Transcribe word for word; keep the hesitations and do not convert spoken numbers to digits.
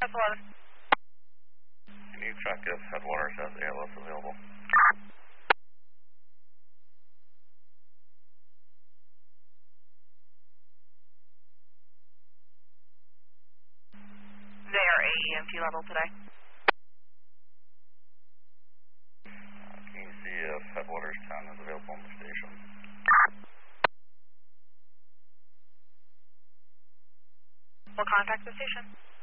S eleven. Can you check if Headwaters has A L S available? They are A E M T level today. Uh, can you see if Headwaters ten is available on the station? We'll contact the station.